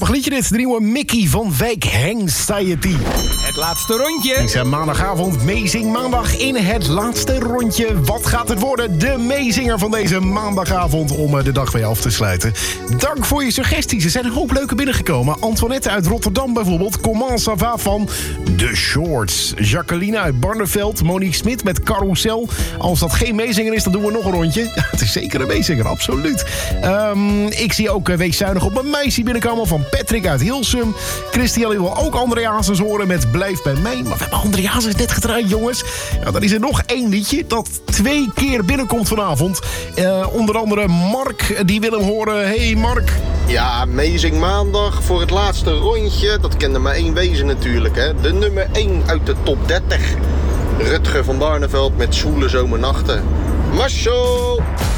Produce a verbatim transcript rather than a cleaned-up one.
liedje dit. De nieuwe Mickey van Wijk Anxiety. Het laatste rondje. Het is maandagavond, Meezing Maandag in het laatste rondje. Wat gaat het worden? De meezinger van deze maandagavond om de dag weer af te sluiten. Dank voor je suggesties. Er zijn een hoop leuke binnengekomen. Antoinette uit Rotterdam bijvoorbeeld. Comment ça va van The Shorts. Jacqueline uit Barneveld. Monique Smit met Carousel. Als dat geen meezinger is, dan doen we nog een rondje. Ja, het is zeker een meezinger, absoluut. Um, ik zie ook uh, Wees zuinig op een meisje binnenkomen van Patrick uit Hilsum. Christian wil ook André Hazes horen met Blijf bij mij. Maar we hebben André Hazes net gedraaid, jongens. Ja, dan is er nog één liedje dat twee keer binnenkomt vanavond. Uh, onder andere Mark, die wil hem horen. Hey Mark. Ja, Meezing Maandag voor het laatste rondje. Dat kende maar één wezen natuurlijk, hè. De nummer één uit de top dertig. Rutger van Barneveld met Zwoele Zomernachten. Marcel!